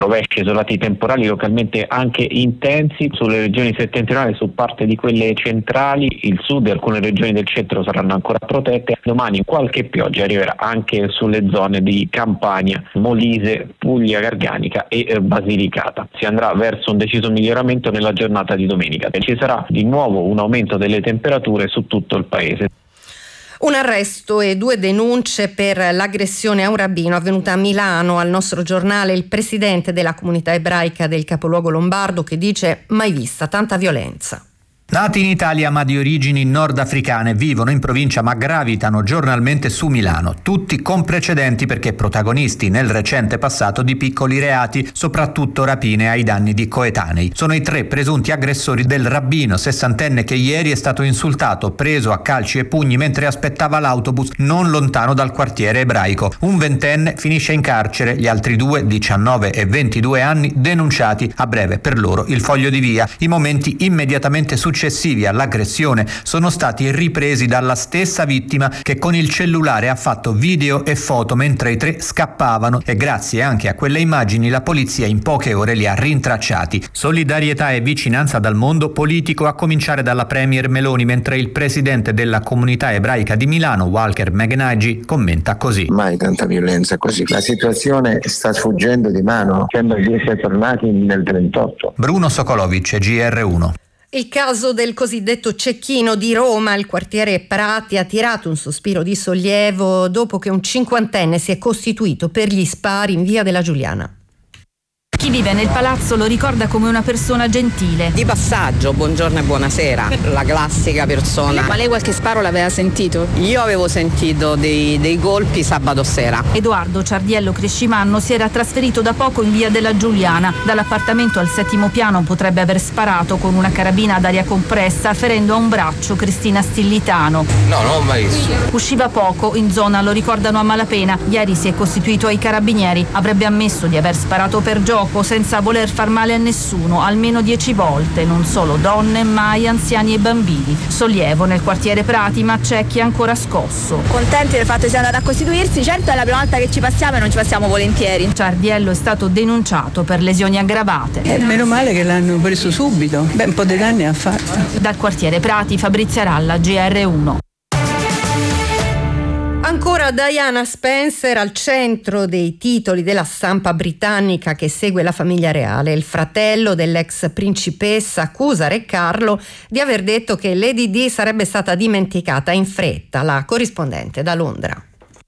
rovesci isolati temporali localmente anche intensi sulle regioni settentrionali, su parte di quelle centrali, il sud e alcune regioni del centro saranno ancora protette. Domani qualche pioggia arriverà anche sulle zone di Campania, Molise, Puglia Garganica e Basilicata. Si andrà verso un deciso miglioramento nella giornata di domenica. Ci sarà di nuovo un aumento delle temperature su tutto il paese. Un arresto e 2 denunce per l'aggressione a un rabbino avvenuta a Milano. Al nostro giornale il presidente della comunità ebraica del capoluogo lombardo che dice: mai vista tanta violenza. Nati in Italia ma di origini nordafricane, vivono in provincia ma gravitano giornalmente su Milano, tutti con precedenti perché protagonisti nel recente passato di piccoli reati, soprattutto rapine ai danni di coetanei. Sono i 3 presunti aggressori del rabbino sessantenne che ieri è stato insultato, preso a calci e pugni mentre aspettava l'autobus non lontano dal quartiere ebraico. Un 20enne finisce in carcere, gli altri 2, 19 e 22 anni, denunciati. A breve per loro il foglio di via. I momenti immediatamente successivi all'aggressione sono stati ripresi dalla stessa vittima che con il cellulare ha fatto video e foto mentre i 3 scappavano e grazie anche a quelle immagini la polizia in poche ore li ha rintracciati. Solidarietà e vicinanza dal mondo politico a cominciare dalla premier Meloni, mentre il presidente della comunità ebraica di Milano, Walker Megenagi, commenta così: mai tanta violenza così, la situazione sta sfuggendo di mano, sembra di essere tornati nel 38. Bruno Sokolovic, GR1. Il caso del cosiddetto cecchino di Roma, il quartiere Prati ha tirato un sospiro di sollievo dopo che un 50enne si è costituito per gli spari in via della Giuliana. Chi vive nel palazzo lo ricorda come una persona gentile. Di passaggio, buongiorno e buonasera, la classica persona. Ma lei qualche sparo l'aveva sentito? Io avevo sentito dei colpi sabato sera. Edoardo Ciardiello Crescimanno si era trasferito da poco in via della Giuliana. Dall'appartamento al 7° piano potrebbe aver sparato con una carabina ad aria compressa, ferendo a un braccio Cristina Stillitano. No, non ho mai visto. Usciva poco, in zona lo ricordano a malapena. Ieri si è costituito ai carabinieri. Avrebbe ammesso di aver sparato per gioco, senza voler far male a nessuno, almeno 10 volte, non solo donne, ma anziani e bambini. Sollievo nel quartiere Prati, ma c'è chi è ancora scosso. Contenti del fatto che sia andata a costituirsi, certo è la prima volta che ci passiamo e non ci passiamo volentieri. Ciardiello è stato denunciato per lesioni aggravate. Meno male che l'hanno preso subito, un po' di danni ha fatto. Dal quartiere Prati, Fabrizia Ralla, GR1. Ancora Diana Spencer al centro dei titoli della stampa britannica che segue la famiglia reale. Il fratello dell'ex principessa accusa Re Carlo di aver detto che Lady Di sarebbe stata dimenticata in fretta. La corrispondente da Londra.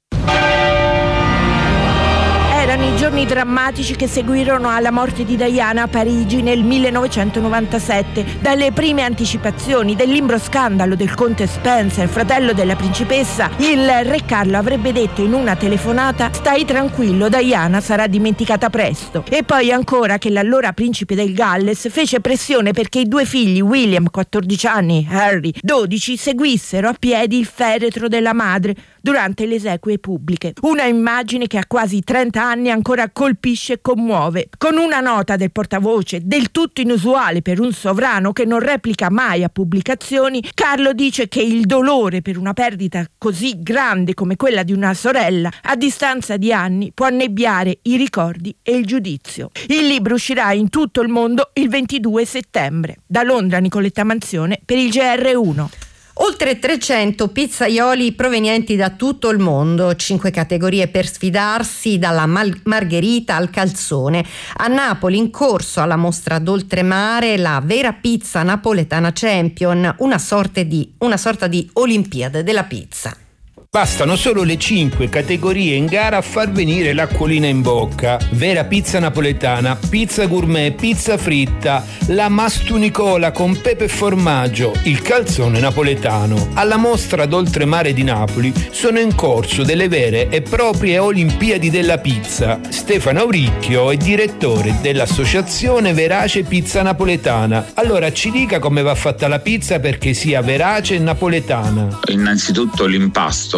Erano i giorni drammatici che seguirono alla morte di Diana a Parigi nel 1997. Dalle prime anticipazioni dell'imbroscandalo del conte Spencer, fratello della principessa, il Re Carlo avrebbe detto in una telefonata: stai tranquillo, Diana sarà dimenticata presto. E poi ancora che l'allora principe del Galles fece pressione perché i 2 figli, William 14 anni, Harry 12, seguissero a piedi il feretro della madre durante le esequie pubbliche. Una immagine che a quasi 30 anni ancora colpisce e commuove. Con una nota del portavoce del tutto inusuale per un sovrano che non replica mai a pubblicazioni, Carlo dice che il dolore per una perdita così grande come quella di una sorella a distanza di anni può annebbiare i ricordi e il giudizio. Il libro uscirà in tutto il mondo il 22 settembre. Da Londra, Nicoletta Manzione per il GR1. Oltre 300 pizzaioli provenienti da tutto il mondo, 5 categorie per sfidarsi, dalla margherita al calzone. A Napoli in corso alla mostra d'oltremare la vera pizza napoletana champion, una sorta di Olimpiade della pizza. Bastano solo le 5 categorie in gara a far venire l'acquolina in bocca. Vera pizza napoletana, pizza gourmet, pizza fritta, la mastunicola con pepe e formaggio, il calzone napoletano. Alla mostra d'oltremare di Napoli sono in corso delle vere e proprie Olimpiadi della pizza. Stefano Auricchio è direttore dell'associazione Verace Pizza Napoletana. Allora ci dica come va fatta la pizza perché sia verace e napoletana. Innanzitutto l'impasto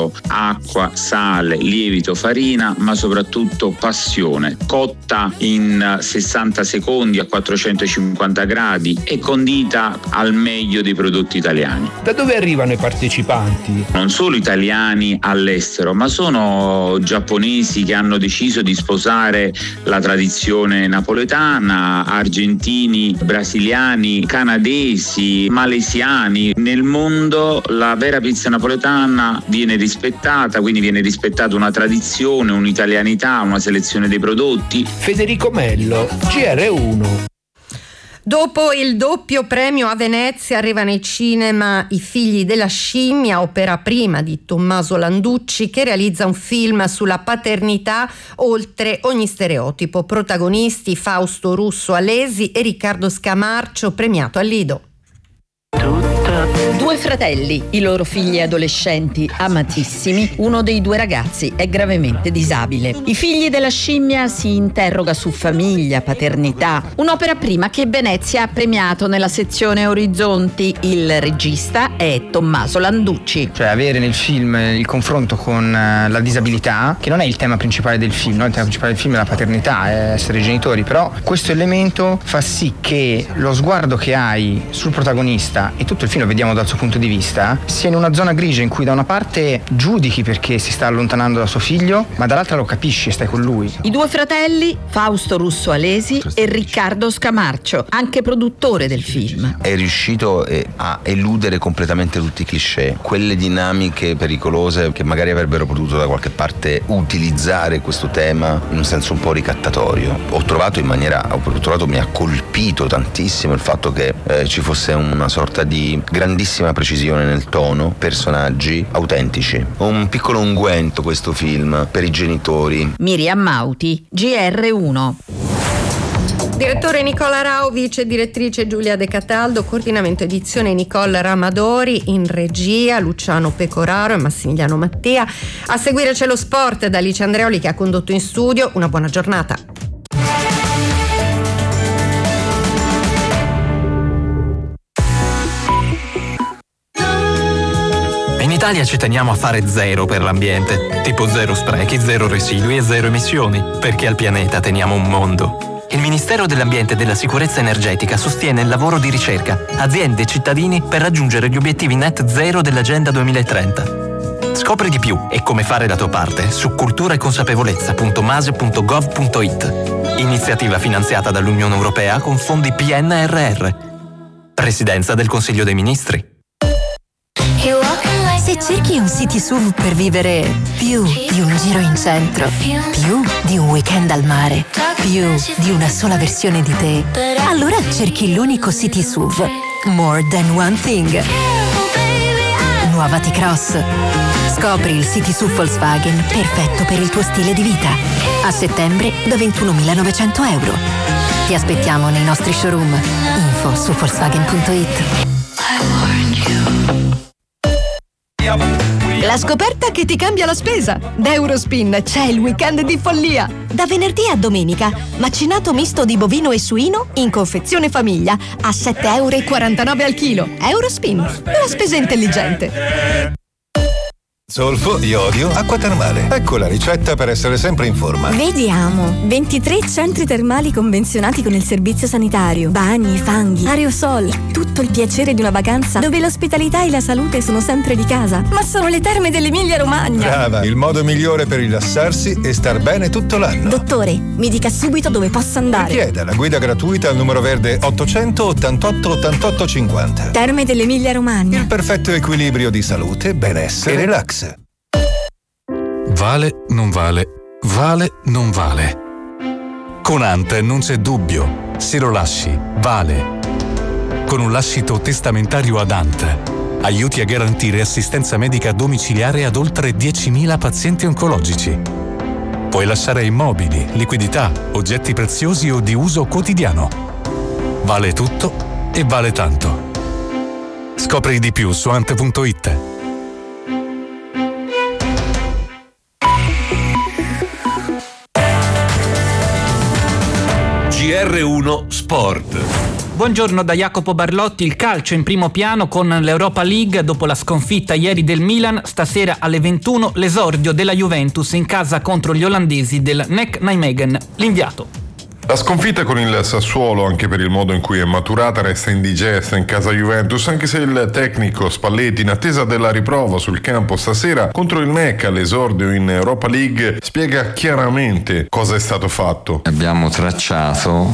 utilizzato acqua, sale, lievito, farina, ma soprattutto passione, cotta in 60 secondi a 450 gradi e condita al meglio dei prodotti italiani. Da dove arrivano i partecipanti? Non solo italiani all'estero, ma sono giapponesi che hanno deciso di sposare la tradizione napoletana, argentini, brasiliani, canadesi, malesiani. Nel mondo la vera pizza napoletana viene rispettata, quindi viene rispettata una tradizione, un'italianità, una selezione dei prodotti. Federico Mello, GR1. Dopo il doppio premio a Venezia arriva nei cinema I figli della scimmia, opera prima di Tommaso Landucci, che realizza un film sulla paternità oltre ogni stereotipo. Protagonisti Fausto Russo Alesi e Riccardo Scamarcio, premiato al Lido. Due fratelli, i loro figli adolescenti amatissimi, uno dei due ragazzi è gravemente disabile. I figli della scimmia si interroga su famiglia, paternità, un'opera prima che Venezia ha premiato nella sezione Orizzonti. Il regista è Tommaso Landucci. Cioè avere nel film il confronto con la disabilità, che non è il tema principale del film, no? Il tema principale del film è la paternità, è essere genitori, però questo elemento fa sì che lo sguardo che hai sul protagonista, e tutto il film lo vediamo dal suo punto di vista, sia in una zona grigia in cui da una parte giudichi perché si sta allontanando da suo figlio, ma dall'altra lo capisci e stai con lui. I due fratelli, Fausto Russo Alesi e Riccardo Scamarcio, anche produttore del film. È riuscito a eludere completamente tutti i cliché, quelle dinamiche pericolose che magari avrebbero potuto da qualche parte utilizzare questo tema in un senso un po' ricattatorio. Mi ha colpito tantissimo il fatto che ci fosse una sorta di grandissima precisione nel tono, personaggi autentici. Un piccolo unguento questo film per i genitori. Miriam Mauti, GR1. Direttore Nicola Rao, vice direttrice Giulia De Cataldo, coordinamento edizione Nicole Ramadori, in regia Luciano Pecoraro e Massimiliano Mattea. A seguire c'è lo sport da Alice Andreoli che ha condotto in studio. Una buona giornata. In Italia ci teniamo a fare zero per l'ambiente, tipo zero sprechi, zero residui e zero emissioni, perché al pianeta teniamo un mondo. Il Ministero dell'Ambiente e della Sicurezza Energetica sostiene il lavoro di ricerca, aziende e cittadini per raggiungere gli obiettivi net zero dell'Agenda 2030. Scopri di più e come fare la tua parte su culturaeconsapevolezza.mase.gov.it. Iniziativa finanziata dall'Unione Europea con fondi PNRR. Presidenza del Consiglio dei Ministri. Se cerchi un city SUV per vivere più di un giro in centro, più di un weekend al mare, più di una sola versione di te, allora cerchi l'unico city SUV, More Than One Thing. Nuova T-Cross. Scopri il city SUV Volkswagen perfetto per il tuo stile di vita. A settembre da 21.900 euro. Ti aspettiamo nei nostri showroom. Info su Volkswagen.it. La scoperta che ti cambia la spesa. Da Eurospin c'è il weekend di follia. Da venerdì a domenica, macinato misto di bovino e suino in confezione famiglia a 7,49 € al chilo. Eurospin, la spesa intelligente. Zolfo, iodio, acqua termale. Ecco la ricetta per essere sempre in forma. Vediamo. 23 centri termali convenzionati con il servizio sanitario. Bagni, fanghi, aerosol. Tutto il piacere di una vacanza dove l'ospitalità e la salute sono sempre di casa. Ma sono le terme dell'Emilia Romagna. Brava, il modo migliore per rilassarsi e star bene tutto l'anno. Dottore, mi dica subito dove posso andare. Richieda la guida gratuita al numero verde 888 88 50. Terme dell'Emilia Romagna. Il perfetto equilibrio di salute, benessere e relax. Vale, non vale, vale, non vale. Con Ant non c'è dubbio, se lo lasci, vale. Con un lascito testamentario ad Ant, aiuti a garantire assistenza medica domiciliare ad oltre 10.000 pazienti oncologici. Puoi lasciare immobili, liquidità, oggetti preziosi o di uso quotidiano. Vale tutto e vale tanto. Scopri di più su ant.it. GR1 Sport. Buongiorno da Jacopo Barlotti. Il calcio in primo piano con l'Europa League dopo la sconfitta ieri del Milan. Stasera alle 21 l'esordio della Juventus in casa contro gli olandesi del NEC Nijmegen. L'inviato. La sconfitta con il Sassuolo, anche per il modo in cui è maturata, resta indigesta in casa Juventus, anche se il tecnico Spalletti, in attesa della riprova sul campo stasera contro il NEC all'esordio in Europa League, spiega chiaramente cosa è stato fatto. Abbiamo tracciato